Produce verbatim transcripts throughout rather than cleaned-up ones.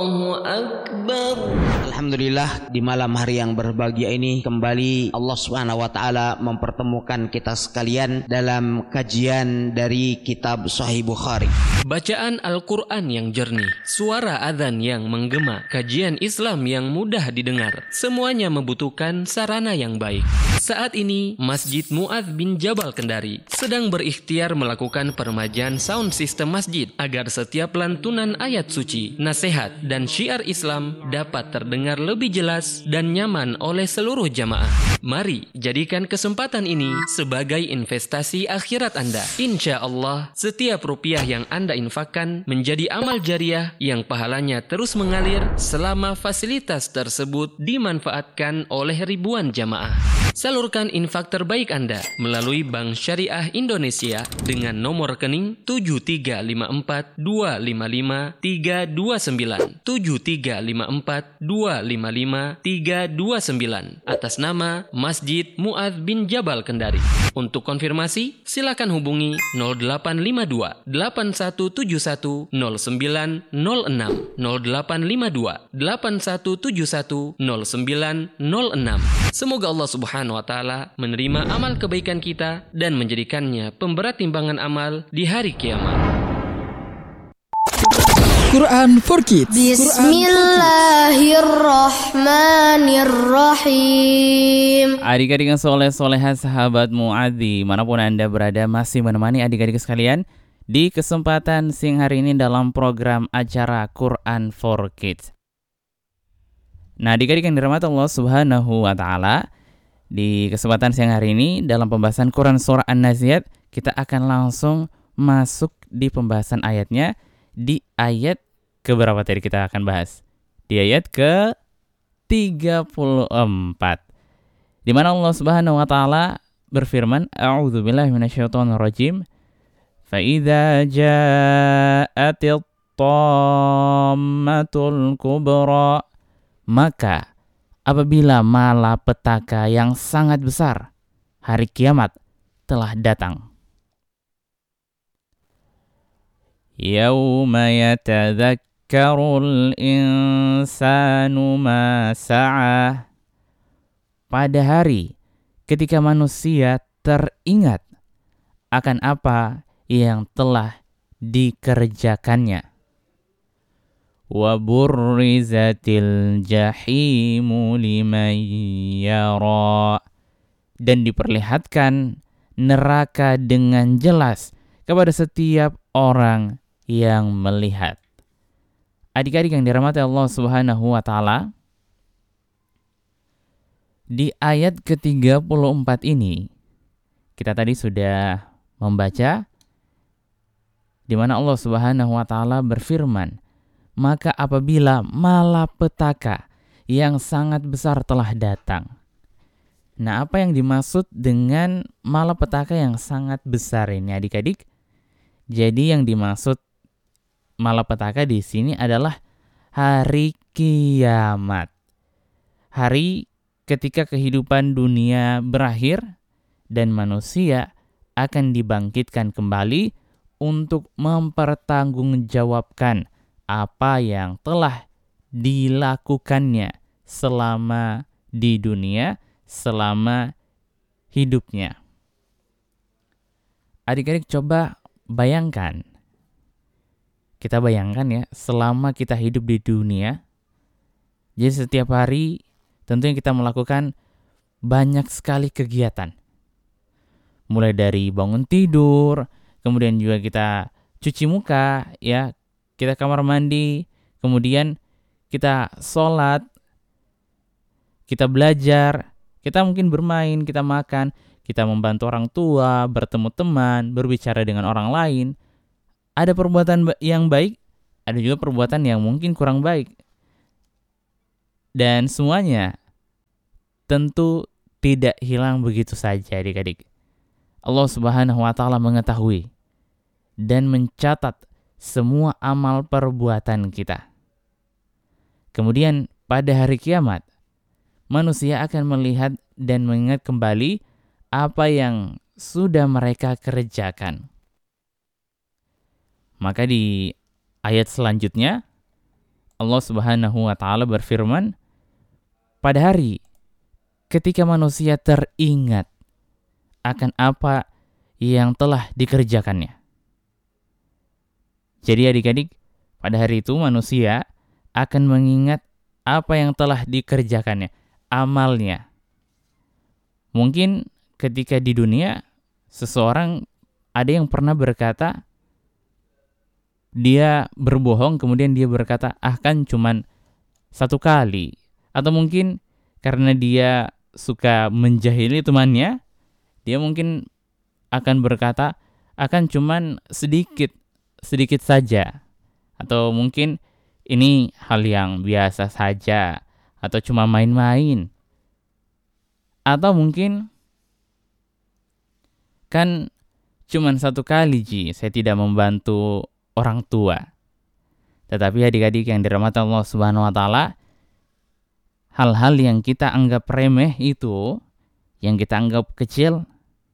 Allahu Akbar. Alhamdulillah, di malam hari yang berbahagia ini kembali Allah Subhanahu wa taala mempertemukan kita sekalian dalam kajian dari kitab Sahih Bukhari. Bacaan Al-Quran yang jernih, suara adzan yang menggema, kajian Islam yang mudah didengar, semuanya membutuhkan sarana yang baik. Saat ini, Masjid Mu'adz bin Jabal Kendari sedang berikhtiar melakukan peremajaan sound system masjid agar setiap lantunan ayat suci, nasihat, dan syiar Islam dapat terdengar lebih jelas dan nyaman oleh seluruh jamaah. Mari jadikan kesempatan ini sebagai investasi akhirat Anda. Insya Allah, setiap rupiah yang Anda infakkan menjadi amal jariah yang pahalanya terus mengalir selama fasilitas tersebut dimanfaatkan oleh ribuan jamaah. Salurkan infak terbaik Anda melalui Bank Syariah Indonesia dengan nomor rekening tujuh tiga lima empat dua lima lima tiga dua sembilan tujuh tiga lima empat dua lima lima tiga dua sembilan atas nama Masjid Mu'adz bin Jabal Kendari. Untuk konfirmasi, silakan hubungi nol delapan lima dua delapan satu tujuh satu nol sembilan nol enam nol delapan lima dua delapan satu tujuh satu nol sembilan nol enam. Semoga Allah Subhanahu wa taala menerima amal kebaikan kita dan menjadikannya pemberat timbangan amal di hari kiamat. Quran for Kids. Bismillahirrahmanirrahim. Adik-adik yang soleh-soleha sahabat Mu'adzi, manapun Anda berada, masih menemani adik-adik sekalian di kesempatan siang hari ini dalam program acara Quran for Kids. Nah, adik-adik yang dirahmati Allah Subhanahu wa taala, di kesempatan siang hari ini dalam pembahasan Quran surah An-Nazi'at, kita akan langsung masuk di pembahasan ayatnya. Di ayat ke berapa tadi kita akan bahas? Di ayat ke tiga puluh empat. Di mana Allah Subhanahu wa taala berfirman, A'udzubillahi minasyaitonirrajim. Fa idza ja'atit tammatul kubra, maka apabila malapetaka yang sangat besar, hari kiamat telah datang. Yauma yatadzakkarul insanu ma sa'ah. Pada hari ketika manusia teringat akan apa yang telah dikerjakannya. Wa burrizatil jahimu liman yara. Dan diperlihatkan neraka dengan jelas kepada setiap orang yang melihat. Adik-adik yang dirahmati Allah Subhanahu wa taala, di ayat ke tiga puluh empat ini kita tadi sudah membaca di mana Allah Subhanahu wa taala berfirman, maka apabila malapetaka yang sangat besar telah datang. Nah, apa yang dimaksud dengan malapetaka yang sangat besar ini, adik-adik? Jadi yang dimaksud malapetaka di sini adalah hari kiamat. Hari ketika kehidupan dunia berakhir dan manusia akan dibangkitkan kembali untuk mempertanggungjawabkan apa yang telah dilakukannya selama di dunia, selama hidupnya. Adik-adik coba bayangkan, kita bayangkan ya, selama kita hidup di dunia, jadi setiap hari tentunya kita melakukan banyak sekali kegiatan. Mulai dari bangun tidur, kemudian juga kita cuci muka, ya, kita kamar mandi, kemudian kita sholat, kita belajar, kita mungkin bermain, kita makan, kita membantu orang tua, bertemu teman, berbicara dengan orang lain. Ada perbuatan yang baik, ada juga perbuatan yang mungkin kurang baik. Dan semuanya tentu tidak hilang begitu saja, adik-adik. Allah Subhanahu wa taala mengetahui dan mencatat semua amal perbuatan kita. Kemudian pada hari kiamat, manusia akan melihat dan mengingat kembali apa yang sudah mereka kerjakan. Maka di ayat selanjutnya Allah Subhanahu wa taala berfirman, pada hari ketika manusia teringat akan apa yang telah dikerjakannya. Jadi adik-adik, pada hari itu manusia akan mengingat apa yang telah dikerjakannya, amalnya. Mungkin ketika di dunia, seseorang ada yang pernah berkata, dia berbohong, kemudian dia berkata, ah kan cuman satu kali. Atau mungkin karena dia suka menjahili temannya, dia mungkin akan berkata, akan cuman sedikit, sedikit saja. Atau mungkin ini hal yang biasa saja, atau cuma main-main. Atau mungkin, kan cuman satu kali Ji, saya tidak membantu orang tua. Tetapi adik-adik yang dirahmati Allah Subhanahu wa taala, hal-hal yang kita anggap remeh itu, yang kita anggap kecil,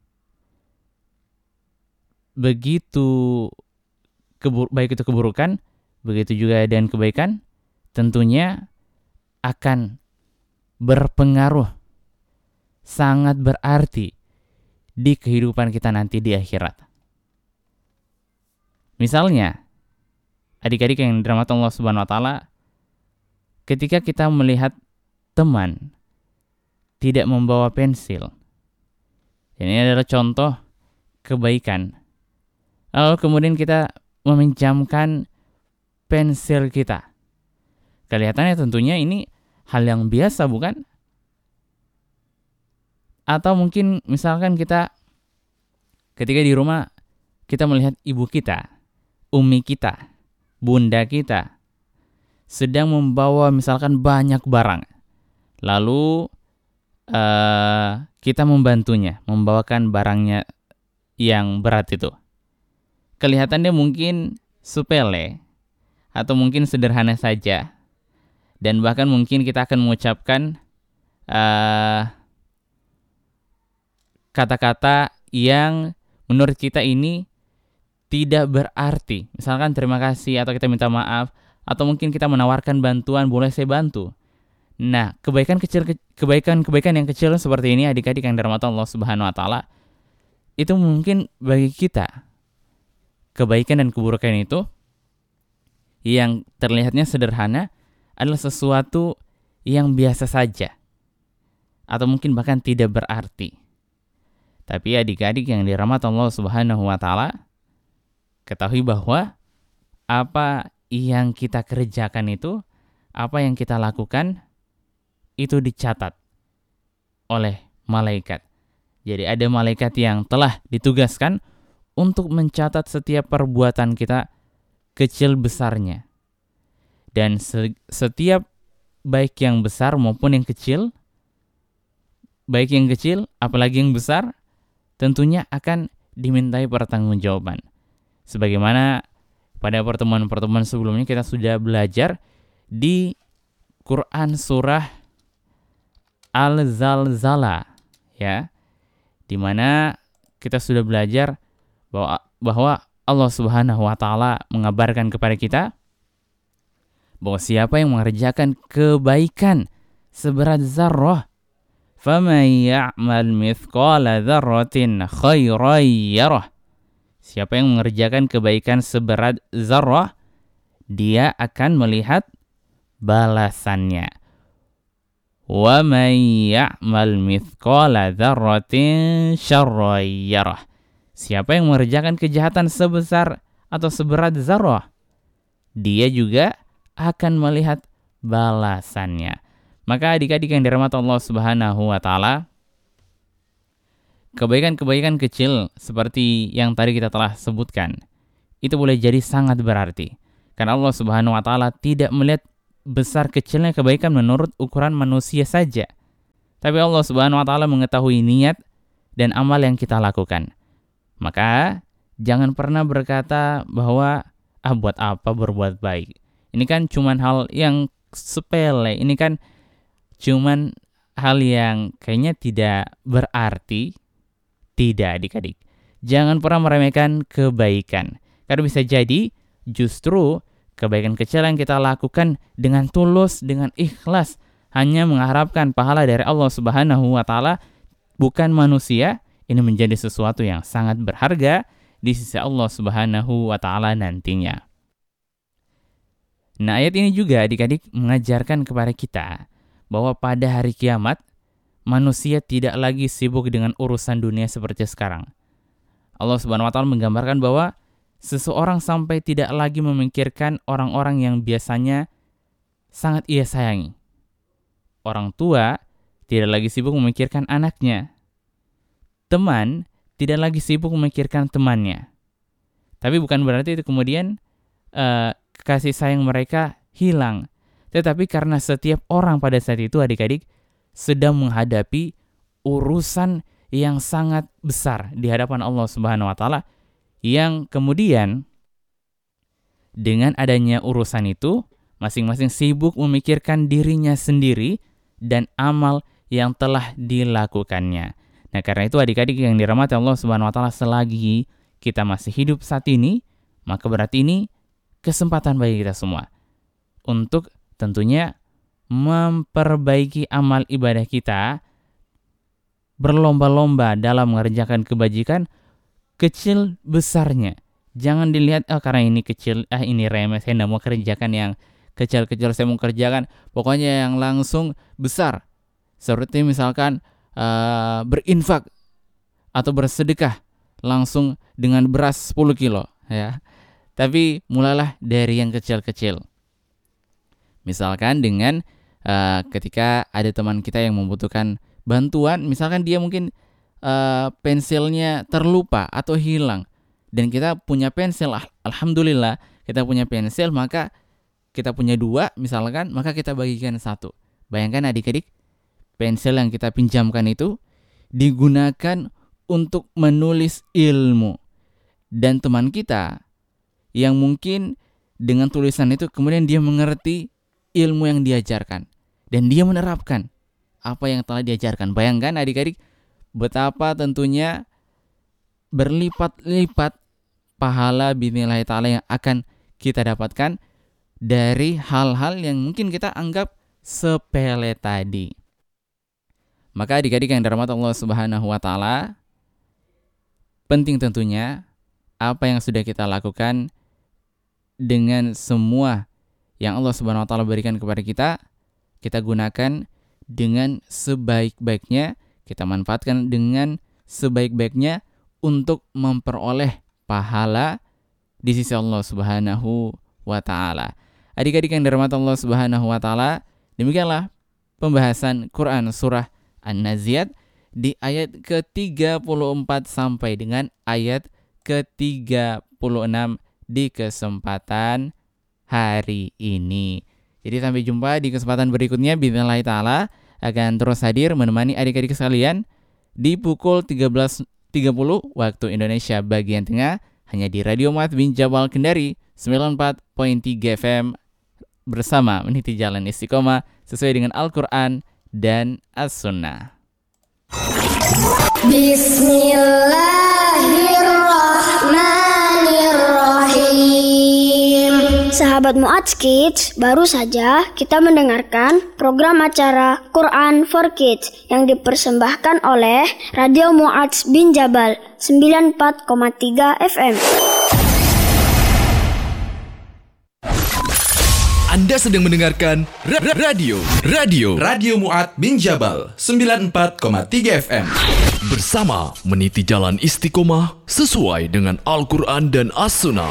begitu kebur- baik itu keburukan, begitu juga dengan kebaikan, tentunya akan berpengaruh, sangat berarti di kehidupan kita nanti di akhirat. Misalnya, adik-adik yang dirahmati Allah Subhanahu wa taala, ketika kita melihat teman tidak membawa pensil, ini adalah contoh kebaikan. Lalu kemudian kita meminjamkan pensil kita. Kelihatannya tentunya ini hal yang biasa, bukan? Atau mungkin misalkan kita ketika di rumah kita melihat ibu kita, umi kita, bunda kita sedang membawa misalkan banyak barang. Lalu uh, kita membantunya membawakan barangnya yang berat itu. Kelihatannya mungkin sepele atau mungkin sederhana saja, dan bahkan mungkin kita akan mengucapkan uh, kata-kata yang menurut kita ini tidak berarti. Misalkan terima kasih, atau kita minta maaf, atau mungkin kita menawarkan bantuan, boleh saya bantu. Nah, kebaikan kecil kebaikan-kebaikan yang kecil seperti ini adik-adik yang dirahmati Allah Subhanahu wa taala, itu mungkin bagi kita kebaikan dan keburukan itu yang terlihatnya sederhana adalah sesuatu yang biasa saja, atau mungkin bahkan tidak berarti. Tapi adik-adik yang dirahmati Allah Subhanahu wa taala, ketahui bahwa apa yang kita kerjakan itu, apa yang kita lakukan itu dicatat oleh malaikat. Jadi ada malaikat yang telah ditugaskan untuk mencatat setiap perbuatan kita, kecil besarnya. Dan se- setiap baik yang besar maupun yang kecil, baik yang kecil apalagi yang besar, tentunya akan dimintai pertanggungjawaban. Sebagaimana pada pertemuan-pertemuan sebelumnya kita sudah belajar di Quran surah Al-Zalzalah, ya, di mana kita sudah belajar bahwa, bahwa Allah Subhanahu wa taala mengabarkan kepada kita bahwa siapa yang mengerjakan kebaikan seberat zarrah, faman ya'mal mithqala dzarratin khairan yarah. Siapa yang mengerjakan kebaikan seberat zarrah, dia akan melihat balasannya. Wa man ya'mal mithqala dzarratin syarran yarah. Siapa yang mengerjakan kejahatan sebesar atau seberat zarrah, dia juga akan melihat balasannya. Maka adik-adik yang dirahmati Allah Subhanahu wa taala, kebaikan-kebaikan kecil seperti yang tadi kita telah sebutkan, itu boleh jadi sangat berarti. Karena Allah Subhanahu wa taala tidak melihat besar kecilnya kebaikan menurut ukuran manusia saja. Tapi Allah Subhanahu wa taala mengetahui niat dan amal yang kita lakukan. Maka jangan pernah berkata bahwa ah buat apa berbuat baik. Ini kan cuman hal yang sepele. Ini kan cuman hal yang kayaknya tidak berarti. Tidak, adik-adik. Jangan pernah meremehkan kebaikan. Karena bisa jadi justru kebaikan kecil yang kita lakukan dengan tulus, dengan ikhlas, hanya mengharapkan pahala dari Allah Subhanahu wa taala, bukan manusia, ini menjadi sesuatu yang sangat berharga di sisi Allah Subhanahu wa taala nantinya. Nah, ayat ini juga adik-adik mengajarkan kepada kita bahwa pada hari kiamat manusia tidak lagi sibuk dengan urusan dunia seperti sekarang. Allah Subhanahu wa taala menggambarkan bahwa seseorang sampai tidak lagi memikirkan orang-orang yang biasanya sangat ia sayangi. Orang tua tidak lagi sibuk memikirkan anaknya. Teman tidak lagi sibuk memikirkan temannya. Tapi bukan berarti itu kemudian uh, kasih sayang mereka hilang. Tetapi karena setiap orang pada saat itu adik-adik sedang menghadapi urusan yang sangat besar di hadapan Allah Subhanahu wa taala, yang kemudian dengan adanya urusan itu masing-masing sibuk memikirkan dirinya sendiri dan amal yang telah dilakukannya. Nah, karena itu adik-adik yang dirahmati Allah Subhanahu wa taala, selagi kita masih hidup saat ini, maka berarti ini kesempatan bagi kita semua untuk tentunya memperbaiki amal ibadah kita, berlomba-lomba dalam mengerjakan kebajikan kecil besarnya. Jangan dilihat, oh karena ini kecil, ah ini remeh, saya tidak mau kerjakan yang kecil-kecil, saya mau kerjakan pokoknya yang langsung besar. Seperti misalkan uh, berinfak atau bersedekah langsung dengan beras sepuluh kilo, ya. Tapi mulailah dari yang kecil-kecil. Misalkan dengan uh, ketika ada teman kita yang membutuhkan bantuan, misalkan dia mungkin uh, pensilnya terlupa atau hilang, dan kita punya pensil, alhamdulillah kita punya pensil, maka kita punya dua misalkan, maka kita bagikan satu. Bayangkan adik-adik, pensil yang kita pinjamkan itu digunakan untuk menulis ilmu, dan teman kita yang mungkin dengan tulisan itu kemudian dia mengerti ilmu yang diajarkan dan dia menerapkan apa yang telah diajarkan. Bayangkan adik-adik betapa tentunya berlipat-lipat pahala bi'idznillah ta'ala yang akan kita dapatkan dari hal-hal yang mungkin kita anggap sepele tadi. Maka adik-adik yang dirahmati Allah Subhanahu wa taala, penting tentunya apa yang sudah kita lakukan dengan semua yang Allah Subhanahu wa taala berikan kepada kita, kita gunakan dengan sebaik-baiknya, kita manfaatkan dengan sebaik-baiknya untuk memperoleh pahala di sisi Allah Subhanahu wa taala. Adik-adik yang dirahmati Allah Subhanahu wa taala, demikianlah pembahasan Quran surah An-Naziat di ayat ke tiga puluh empat sampai dengan ayat ke tiga puluh enam di kesempatan hari ini. Jadi sampai jumpa di kesempatan berikutnya. Bi'idznillah ta'ala akan terus hadir menemani adik-adik sekalian di pukul tiga belas tiga puluh waktu Indonesia bagian tengah, hanya di Radio Mu'adz bin Jabal Kendari sembilan puluh empat koma tiga F M bersama meniti jalan istiqomah sesuai dengan Al-Quran dan As-Sunnah. Bismillahirrahmanirrahim. Sahabat Mu'adz Kids, baru saja kita mendengarkan program acara Quran for Kids yang dipersembahkan oleh Radio Mu'adz bin Jabal sembilan puluh empat koma tiga F M. Anda sedang mendengarkan ra- ra- radio Radio Radio Mu'adz bin Jabal sembilan puluh empat koma tiga F M bersama meniti jalan istiqomah sesuai dengan Al-Quran dan As-Sunnah.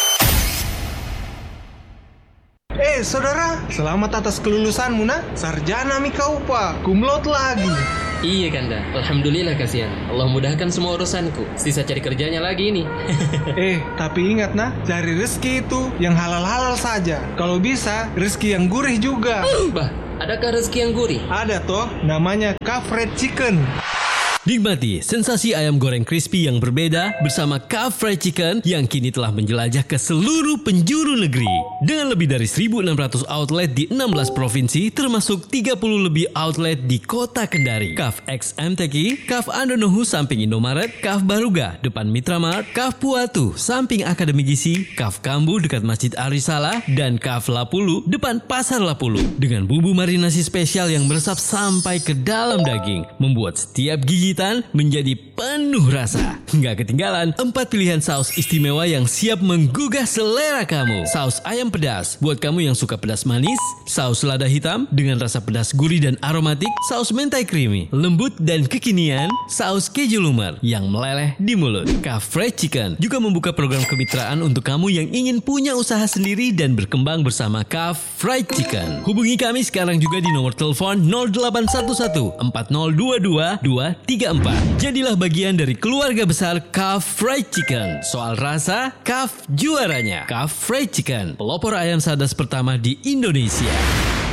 Eh saudara, selamat atas kelulusanmu nak. Sarjana mi kau pak, kumlot lagi. Iya Kanda, alhamdulillah kasihan. Allah mudahkan semua urusanku. Sisa cari kerjanya lagi ini. Eh, tapi ingat nah, cari rezeki itu yang halal-halal saja. Kalau bisa, rezeki yang gurih juga. Bah, adakah rezeki yang gurih? Ada toh, namanya Kafred Chicken. Nikmati sensasi ayam goreng crispy yang berbeda bersama Kaf Fried Chicken yang kini telah menjelajah ke seluruh penjuru negeri. Dengan lebih dari seribu enam ratus outlet di enam belas provinsi termasuk tiga puluh lebih outlet di kota Kendari. Kaf X M T K, Kaf Andonohu samping Indomaret, Kaf Baruga depan Mitramart, Kaf Puatu samping Akademi Gizi, Kaf Kambu dekat Masjid Arisala, dan Kaf Lapulu depan Pasar Lapulu. Dengan bumbu marinasi spesial yang meresap sampai ke dalam daging, membuat setiap gigi menjadi penuh rasa. Nggak ketinggalan empat pilihan saus istimewa yang siap menggugah selera kamu. Saus ayam pedas buat kamu yang suka pedas manis, saus lada hitam dengan rasa pedas gurih dan aromatik, saus mentai creamy, lembut dan kekinian, saus keju lumer yang meleleh di mulut. Kaf Fried Chicken juga membuka program kemitraan untuk kamu yang ingin punya usaha sendiri dan berkembang bersama Kaf Fried Chicken. Hubungi kami sekarang juga di nomor telepon nol delapan satu satu empat nol dua dua dua tiga empat. Jadilah bagian dari keluarga besar Kaf Fried Chicken. Soal rasa, Kaf juaranya. Kaf Fried Chicken, pelopor ayam sadas pertama di Indonesia.